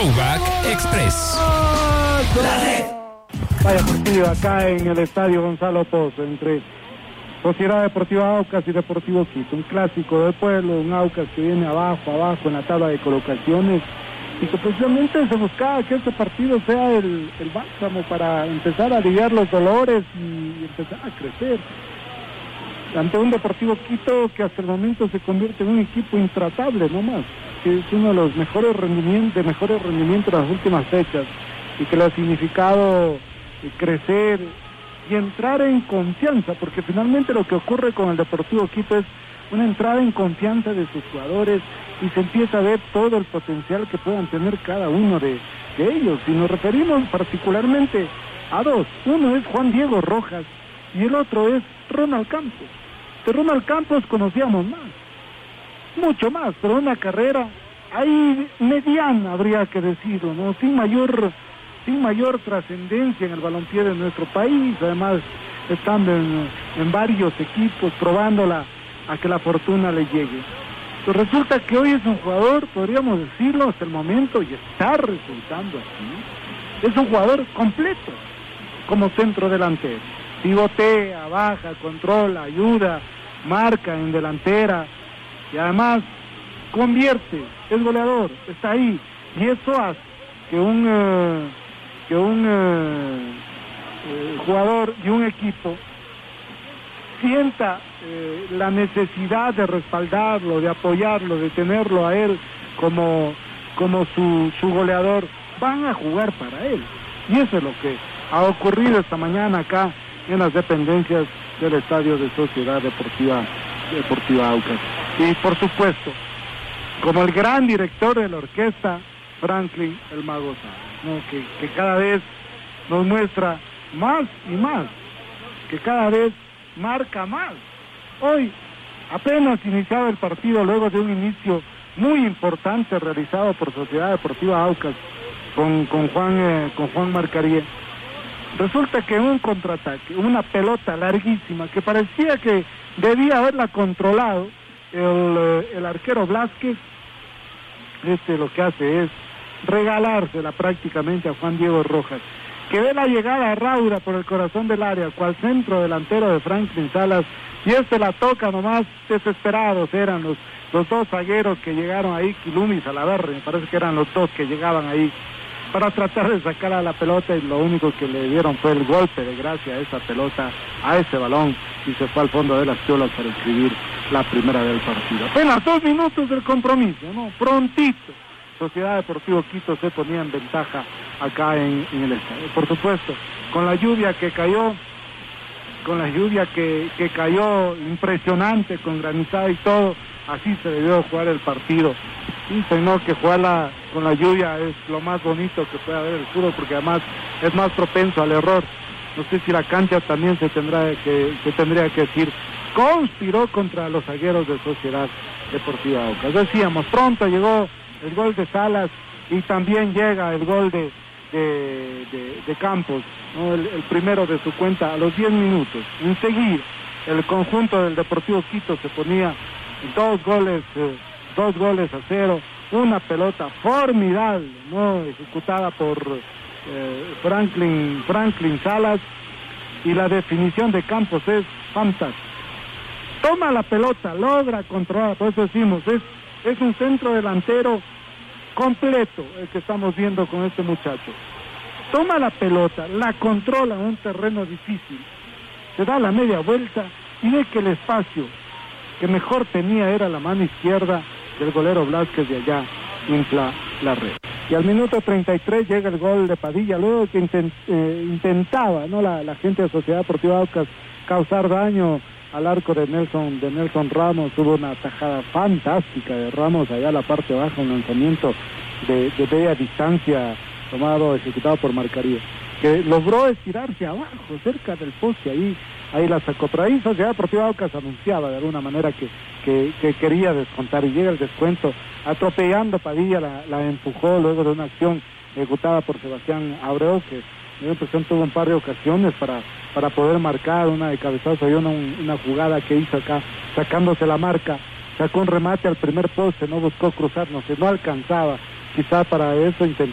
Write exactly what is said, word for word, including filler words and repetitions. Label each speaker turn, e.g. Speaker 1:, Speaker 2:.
Speaker 1: Throwback Express.
Speaker 2: Vaya partido acá en el estadio Gonzalo Pozo entre Sociedad Deportiva Aucas y Deportivo Quito, un clásico del pueblo, un Aucas que viene abajo, abajo en la tabla de colocaciones, y que precisamente se buscaba que este partido sea el, el bálsamo para empezar a aliviar los dolores y empezar a crecer ante un Deportivo Quito que hasta el momento se convierte en un equipo intratable nomás, que es uno de los mejores rendimientos, de mejores rendimientos de las últimas fechas, y que le ha significado crecer y entrar en confianza, porque finalmente lo que ocurre con el Deportivo Quito es una entrada en confianza de sus jugadores y se empieza a ver todo el potencial que puedan tener cada uno de, de ellos. Y nos referimos particularmente a dos. Uno es Juan Diego Rojas y el otro es Ronald Campos. De Ronald Campos conocíamos más, mucho más, pero una carrera ahí mediana, habría que decirlo, ¿no? Sin mayor... sin mayor trascendencia en el balompié de nuestro país, además estando en, en varios equipos, probándola a que la fortuna le llegue. Pues resulta que hoy es un jugador, podríamos decirlo hasta el momento, y está resultando así, es un jugador completo, como centro delantero, pivotea, baja, controla, ayuda, marca en delantera, y además convierte, es goleador, está ahí, y eso hace que un... Uh, que un eh, eh, jugador y un equipo sienta eh, la necesidad de respaldarlo, de apoyarlo, de tenerlo a él como, como su, su goleador, van a jugar para él. Y eso es lo que ha ocurrido esta mañana acá en las dependencias del estadio de Sociedad Deportiva, Deportiva Aucas. Y por supuesto, como el gran director de la orquesta, Franklin el Mago Salas, ¿no? que, que cada vez nos muestra más y más, que cada vez marca más. Hoy, apenas iniciado el partido, luego de un inicio muy importante realizado por Sociedad Deportiva Aucas con, con Juan eh, con Juan Marcarie, resulta que en un contraataque, una pelota larguísima que parecía que debía haberla controlado el, el arquero Blázquez, este lo que hace es regalársela prácticamente a Juan Diego Rojas, que ve la llegada rauda por el corazón del área, cual centro delantero de Franklin Salas, y este la toca nomás, desesperados eran los, los dos zagueros que llegaron ahí, Quilum y Salaverry, me parece que eran los dos que llegaban ahí, para tratar de sacar a la pelota, y lo único que le dieron fue el golpe de gracia a esa pelota, a ese balón, y se fue al fondo de las piolas para escribir la primera del partido. Apenas dos minutos del compromiso, ¿no? Prontito. Sociedad Deportivo Quito se ponía en ventaja acá en, en el estadio. Por supuesto, con la lluvia que cayó, con la lluvia que, que cayó impresionante, con granizada y todo, así se debió jugar el partido. Dicen, ¿no?, que jugarla con la lluvia es lo más bonito que puede haber el fútbol, porque además es más propenso al error. No sé si la cancha también se tendrá que, se tendría que decir, conspiró contra los zagueros de Sociedad Deportiva Aucas. Decíamos, pronto llegó el gol de Salas y también llega el gol de, de, de, de Campos, ¿no? el, el primero de su cuenta a los diez minutos. Enseguida el conjunto del Deportivo Quito se ponía dos goles, eh, dos goles a cero, una pelota formidable, ¿no?, ejecutada por eh, Franklin, Franklin Salas, y la definición de Campos es fantástica. Toma la pelota, logra controlar, por eso decimos, es, es un centro delantero completo el que estamos viendo con este muchacho. Toma la pelota, la controla en un terreno difícil, se da la media vuelta y ve que el espacio que mejor tenía era la mano izquierda del golero Blázquez, de allá infla la red. Y al minuto treinta y tres llega el gol de Padilla, luego que intent, eh, intentaba, ¿no?, la, la gente de Sociedad Deportiva Aucas causar daño al arco de Nelson, de Nelson Ramos. Hubo una tajada fantástica de Ramos allá a la parte baja, un lanzamiento de, de media distancia tomado, ejecutado por Marcaría, que logró estirarse abajo, cerca del poste, ahí, ahí la sacó. Pero ahí Sociedad Deportiva Aucas anunciaba de alguna manera que, que, que quería descontar, y llega el descuento, atropellando Padilla, la, la empujó luego de una acción ejecutada por Sebastián Abreu, que la impresión tuvo un par de ocasiones para, para poder marcar, una de cabezazo, y una, una jugada que hizo acá, sacándose la marca, sacó un remate al primer poste, no buscó cruzar, no sé, no alcanzaba, quizá para eso intentó